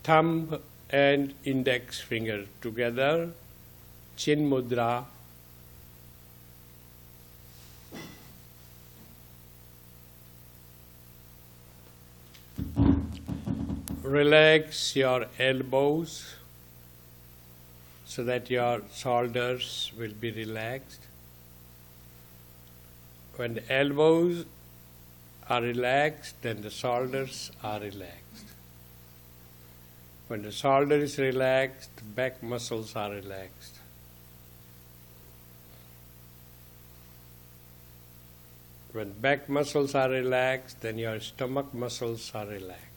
thumb and index finger together, Chin Mudra. Relax your elbows so that your shoulders will be relaxed. When the elbows are relaxed, then the shoulders are relaxed. When the shoulder is relaxed, back muscles are relaxed. When back muscles are relaxed, then your stomach muscles are relaxed.